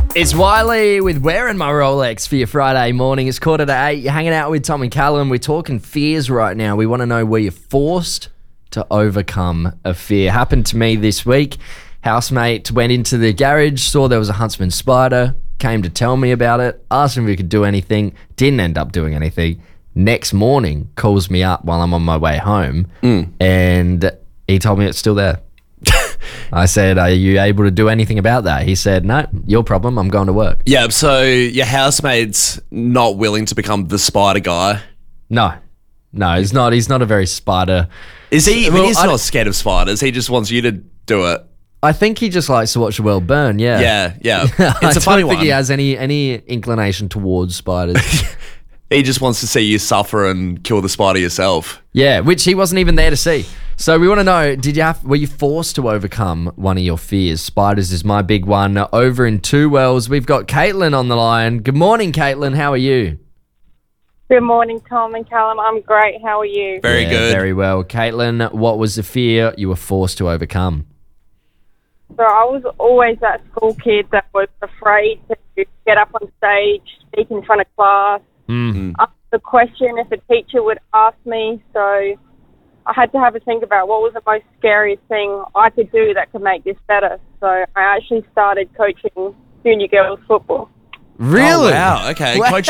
It's Wiley with Wearing My Rolex for your Friday morning. It's 7:45. You're hanging out with Tom and Callum. We're talking fears right now. We want to know where you're forced to overcome a fear. Happened to me this week. Housemate went into the garage, saw there was a huntsman spider, came to tell me about it, asked him if we could do anything, didn't end up doing anything. Next morning, calls me up while I'm on my way home, and he told me it's still there. I said, are you able to do anything about that? He said, no, your problem. I'm going to work. Yeah, so your housemate's not willing to become the spider guy. No, he's not. He's not a very spider. Is he? Well, He's not scared of spiders. He just wants you to do it. I think he just likes to watch the world burn, yeah. Yeah. It's a funny I don't think one. he has any inclination towards spiders. He just wants to see you suffer and kill the spider yourself. Yeah, which he wasn't even there to see. So we want to know, were you forced to overcome one of your fears? Spiders is my big one. Over in Two Wells, we've got Caitlin on the line. Good morning, Caitlin. How are you? Good morning, Tom and Callum. I'm great. How are you? Very good. Very well. Caitlin, what was the fear you were forced to overcome? So I was always that school kid that was afraid to get up on stage, speak in front of class, ask the question if a teacher would ask me. So I had to have a think about what was the most scariest thing I could do that could make this better. So I actually started coaching junior girls football. Really? Oh, wow. Okay. Wow.